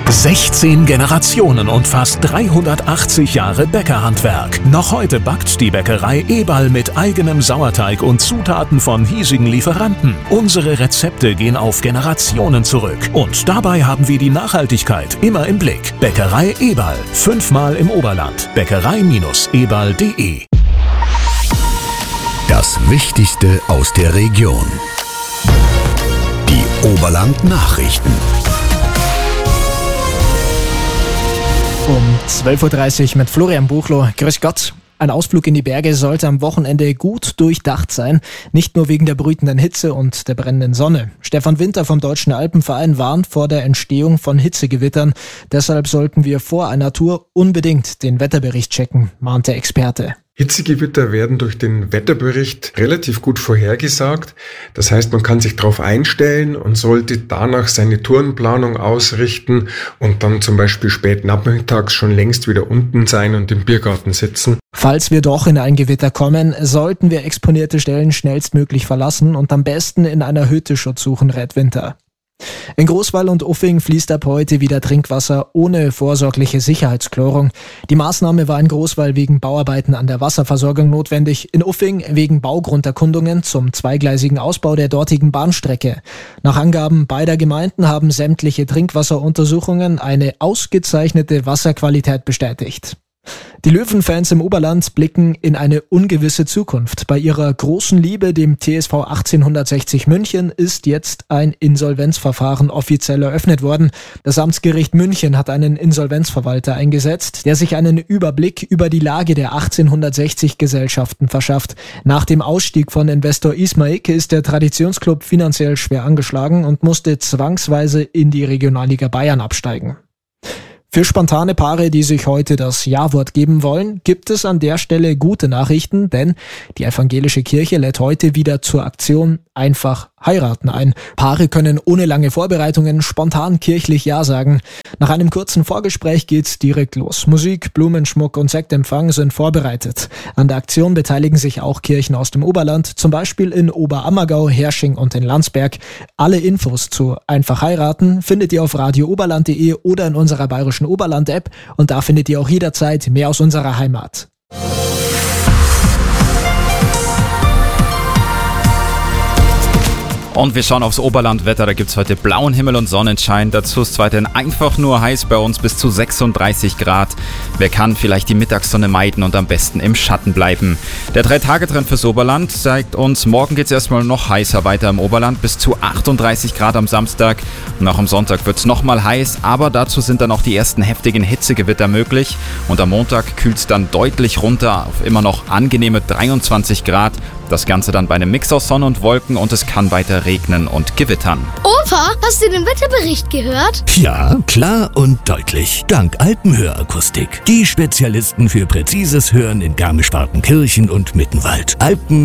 16 Generationen und fast 380 Jahre Bäckerhandwerk. Noch heute backt die Bäckerei Eberl mit eigenem Sauerteig und Zutaten von hiesigen Lieferanten. Unsere Rezepte gehen auf Generationen zurück. Und dabei haben wir die Nachhaltigkeit immer im Blick. Bäckerei Eberl. 5-mal im Oberland. Bäckerei-eberl.de. Das Wichtigste aus der Region. Die Oberland-Nachrichten. Um 12.30 Uhr mit Florian Buchloh. Grüß Gott. Ein Ausflug in die Berge sollte am Wochenende gut durchdacht sein. Nicht nur wegen der brütenden Hitze und der brennenden Sonne. Stefan Winter vom Deutschen Alpenverein warnt vor der Entstehung von Hitzegewittern. Deshalb sollten wir vor einer Tour unbedingt den Wetterbericht checken, mahnt der Experte. Hitzegewitter werden durch den Wetterbericht relativ gut vorhergesagt. Das heißt, man kann sich darauf einstellen und sollte danach seine Tourenplanung ausrichten und dann zum Beispiel spät nachmittags schon längst wieder unten sein und im Biergarten sitzen. Falls wir doch in ein Gewitter kommen, sollten wir exponierte Stellen schnellstmöglich verlassen und am besten in einer Hütte Schutz suchen, rät Winter. In Großwall und Uffing fließt ab heute wieder Trinkwasser ohne vorsorgliche Sicherheitschlorung. Die Maßnahme war in Großwall wegen Bauarbeiten an der Wasserversorgung notwendig, in Uffing wegen Baugrunderkundungen zum zweigleisigen Ausbau der dortigen Bahnstrecke. Nach Angaben beider Gemeinden haben sämtliche Trinkwasseruntersuchungen eine ausgezeichnete Wasserqualität bestätigt. Die Löwenfans im Oberland blicken in eine ungewisse Zukunft. Bei ihrer großen Liebe, dem TSV 1860 München, ist jetzt ein Insolvenzverfahren offiziell eröffnet worden. Das Amtsgericht München hat einen Insolvenzverwalter eingesetzt, der sich einen Überblick über die Lage der 1860 Gesellschaften verschafft. Nach dem Ausstieg von Investor Ismaik ist der Traditionsclub finanziell schwer angeschlagen und musste zwangsweise in die Regionalliga Bayern absteigen. Für spontane Paare, die sich heute das Ja-Wort geben wollen, gibt es an der Stelle gute Nachrichten, denn die evangelische Kirche lädt heute wieder zur Aktion Einfach heiraten ein. Paare können ohne lange Vorbereitungen spontan kirchlich Ja sagen. Nach einem kurzen Vorgespräch geht's direkt los. Musik, Blumenschmuck und Sektempfang sind vorbereitet. An der Aktion beteiligen sich auch Kirchen aus dem Oberland, zum Beispiel in Oberammergau, Hersching und in Landsberg. Alle Infos zu Einfach heiraten findet ihr auf radiooberland.de oder in unserer bayerischen Oberland-App und da findet ihr auch jederzeit mehr aus unserer Heimat. Und wir schauen aufs Oberlandwetter, da gibt's heute blauen Himmel und Sonnenschein. Dazu ist es weiterhin einfach nur heiß bei uns, bis zu 36 Grad. Wer kann, vielleicht die Mittagssonne meiden und am besten im Schatten bleiben. Der 3-Tage-Trend fürs Oberland zeigt uns, morgen geht's erstmal noch heißer weiter im Oberland, bis zu 38 Grad am Samstag. Und auch am Sonntag wird's nochmal heiß, aber dazu sind dann auch die ersten heftigen Hitzegewitter möglich. Und am Montag kühlt's dann deutlich runter auf immer noch angenehme 23 Grad. Das Ganze dann bei einem Mix aus Sonne und Wolken und es kann weiter regnen und gewittern. Opa, hast du den Wetterbericht gehört? Ja, klar und deutlich. Dank Alpenhörakustik. Die Spezialisten für präzises Hören in Garmisch-Partenkirchen und Mittenwald.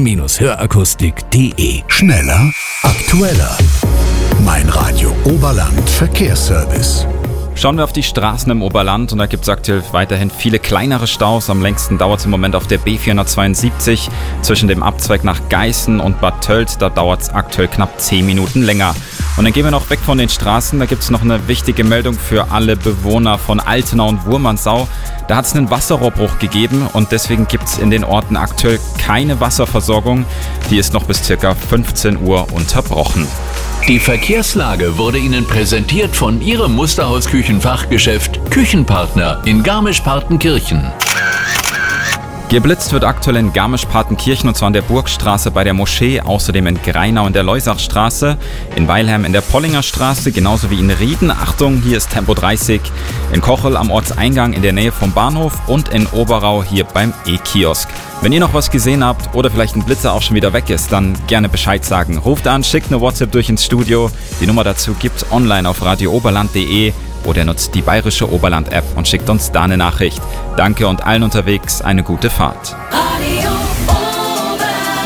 Alpen-Hörakustik.de. Schneller, aktueller. Mein Radio Oberland Verkehrsservice. Schauen wir auf die Straßen im Oberland und da gibt es aktuell weiterhin viele kleinere Staus. Am längsten dauert es im Moment auf der B472 zwischen dem Abzweig nach Geißen und Bad Tölz. Da dauert es aktuell knapp 10 Minuten länger. Und dann gehen wir noch weg von den Straßen. Da gibt es noch eine wichtige Meldung für alle Bewohner von Altenau und Wurmansau. Da hat es einen Wasserrohrbruch gegeben und deswegen gibt es in den Orten aktuell keine Wasserversorgung. Die ist noch bis ca. 15 Uhr unterbrochen. Die Verkehrslage wurde Ihnen präsentiert von Ihrem Musterhaus-Küchenfachgeschäft Küchenpartner in Garmisch-Partenkirchen. Geblitzt wird aktuell in Garmisch-Partenkirchen und zwar an der Burgstraße bei der Moschee, außerdem in Greinau in der Leusachstraße, in Weilheim in der Pollinger Straße, genauso wie in Rieden. Achtung, hier ist Tempo 30, in Kochel am Ortseingang in der Nähe vom Bahnhof und in Oberau hier beim E-Kiosk. Wenn ihr noch was gesehen habt oder vielleicht ein Blitzer auch schon wieder weg ist, dann gerne Bescheid sagen. Ruft an, schickt eine WhatsApp durch ins Studio. Die Nummer dazu gibt's online auf radiooberland.de oder nutzt die bayerische Oberland-App und schickt uns da eine Nachricht. Danke und allen unterwegs eine gute Fahrt. Radio Oberland,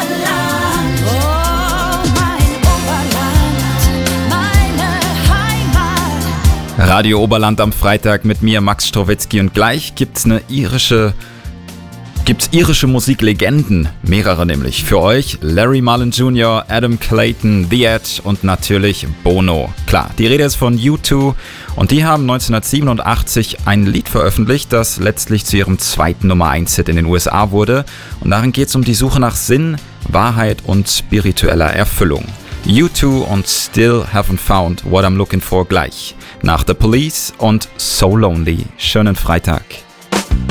oh mein Oberland, meine Heimat. Radio Oberland am Freitag mit mir, Max Strowitzki, und gleich gibt's eine irische Gibt's irische Musiklegenden, mehrere nämlich, für euch: Larry Mullen Jr., Adam Clayton, The Edge und natürlich Bono. Klar, die Rede ist von U2 und die haben 1987 ein Lied veröffentlicht, das letztlich zu ihrem zweiten Nummer-1-Hit in den USA wurde, und darin geht's um die Suche nach Sinn, Wahrheit und spiritueller Erfüllung. U2 und Still Haven't Found What I'm Looking For gleich. Nach The Police und So Lonely. Schönen Freitag.